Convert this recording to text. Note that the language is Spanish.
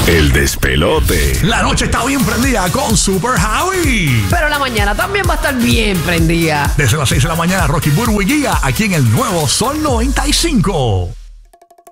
El despelote. La noche está bien prendida con Super Javi. Pero la mañana también va a estar bien prendida. Desde las 6 de la mañana, Rocky Burbu y Giga, aquí en el nuevo Sol 95.